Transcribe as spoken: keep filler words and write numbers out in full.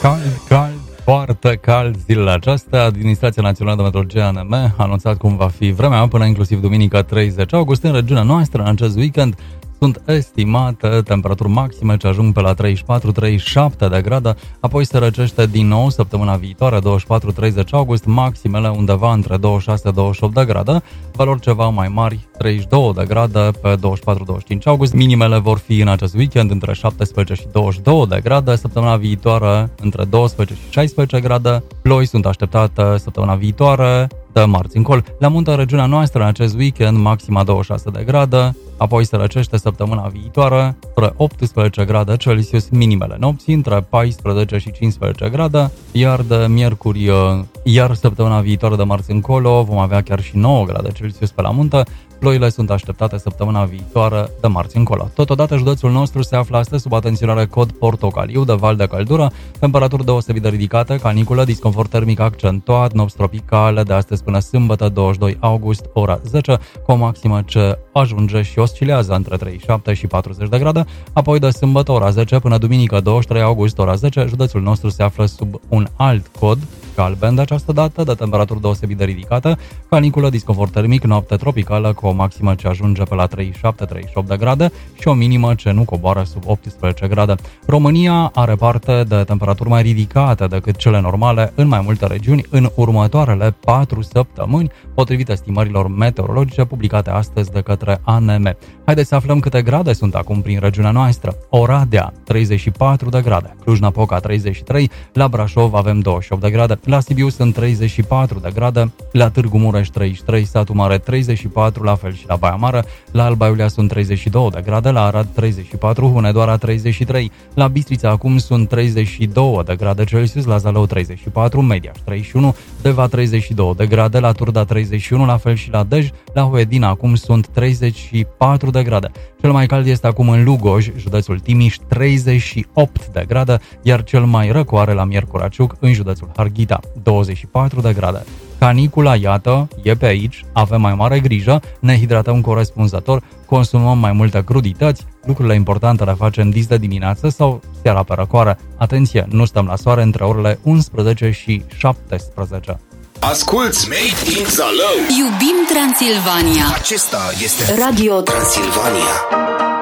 Cald, cald, foarte cald zilele acestea. Administrația Națională de Meteorologie A N M a anunțat cum va fi vremea până inclusiv duminică treizeci august. În regiunea noastră, în acest weekend, sunt estimate temperaturi maxime ce ajung pe la treizeci și patru treizeci și șapte de grade, apoi se răcește din nou săptămâna viitoare, douăzeci și patru treizeci august, maximele undeva între douăzeci și șase douăzeci și opt de grade, valori ceva mai mari, treizeci și două de grade pe douăzeci și patru douăzeci și cinci august, minimele vor fi în acest weekend între șaptesprezece și douăzeci și două de grade, săptămâna viitoare între doisprezece și șaisprezece grade, ploi sunt așteptate săptămâna viitoare, de marți încolo. La munte, în regiunea noastră, în acest weekend, maxima douăzeci și șase de grade, apoi se răcește săptămâna viitoare, spre optsprezece grade Celsius, minimele nopții, între paisprezece și cincisprezece grade, iar de miercuri, iar săptămâna viitoare de marți încolo, vom avea chiar și nouă grade Celsius pe la munte. Ploile sunt așteptate săptămâna viitoare de marți încolo. Totodată, județul nostru se află astăzi sub atenționare cod portocaliu de val de căldură, temperaturi deosebit de ridicate, caniculă, disconfort termic accentuat, nopți tropicale de astăzi până sâmbătă, douăzeci și doi august, ora zece, cu o maximă ce ajunge și oscilează între treizeci și șapte și patruzeci de grade, apoi de sâmbătă, ora zece, până duminică, douăzeci și trei august, ora zece, județul nostru se află sub un alt cod galben de această dată, de temperaturi deosebit de ridicate, caniculă, disconfort termic, noapte tropicală cu o maximă ce ajunge pe la treizeci și șapte treizeci și opt de grade și o minimă ce nu coboară sub optsprezece grade. România are parte de temperaturi mai ridicate decât cele normale în mai multe regiuni în următoarele patru săptămâni, potrivit estimărilor meteorologice publicate astăzi de către A N M. Haideți să aflăm câte grade sunt acum prin regiunea noastră. Oradea, treizeci și patru de grade, Cluj-Napoca, treizeci și trei, la Brașov avem douăzeci și opt de grade, la Sibiu sunt treizeci și patru de grade, la Târgu Mureș treizeci și trei, Satu Mare treizeci și patru, la fel și la Baia Mare, la Alba Iulia sunt treizeci și două de grade, la Arad treizeci și patru, Hunedoara treizeci și trei, la Bistrița acum sunt treizeci și două de grade Celsius, la Zalău treizeci și patru, Mediaș treizeci și unu, Deva treizeci și două de grade, la Turda treizeci și unu, la fel și la Dej, la Huedina acum sunt treizeci și patru de grade. Cel mai cald este acum în Lugoj, județul Timiș, treizeci și opt de grade, iar cel mai răcoare la Miercuraciuc, în județul Harghita, douăzeci și patru de grade. Canicula, iată, e pe aici, avem mai mare grijă, ne hidratăm corespunzător, consumăm mai multe crudități, lucrurile importante le facem dis de dimineață sau seara pe răcoare. Atenție, nu stăm la soare între orele unsprezece și șaptesprezece. Asculți Made in Zalău. Iubim Transilvania. Acesta este Radio Transilvania.